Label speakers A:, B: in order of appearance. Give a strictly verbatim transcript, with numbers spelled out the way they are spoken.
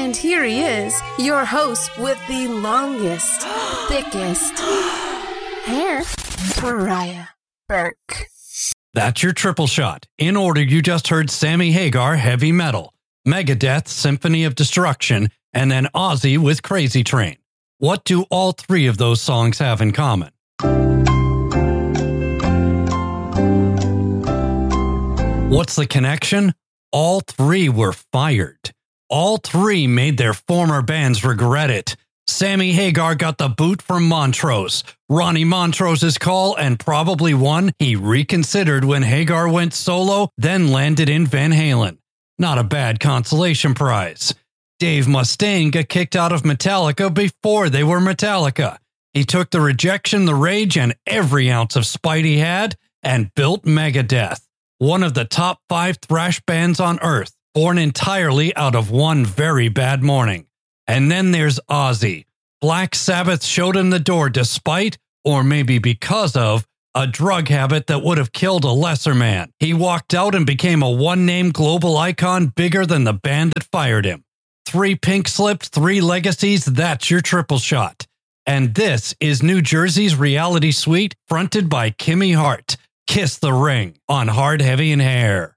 A: And here he is, your host with the longest, thickest hair, Mariah Burke.
B: That's your triple shot. In order, you just heard Sammy Hagar, Heavy Metal, Megadeth, Symphony of Destruction, and then Ozzy with Crazy Train. What do all three of those songs have in common? What's the connection? All three were fired. All three made their former bands regret it. Sammy Hagar got the boot from Montrose, Ronnie Montrose's call, and probably one he reconsidered when Hagar went solo, then landed in Van Halen. Not a bad consolation prize. Dave Mustaine got kicked out of Metallica before they were Metallica. He took the rejection, the rage, and every ounce of spite he had, and built Megadeth, one of the top five thrash bands on Earth, born entirely out of one very bad morning. And then there's Ozzy. Black Sabbath showed him the door despite, or maybe because of, a drug habit that would have killed a lesser man. He walked out and became a one-name global icon bigger than the band that fired him. Three pink slips, three legacies, that's your triple shot. And this is New Jersey's reality suite fronted by Kimmy Hart. Kiss the Ring on Hard, Heavy, and Hair.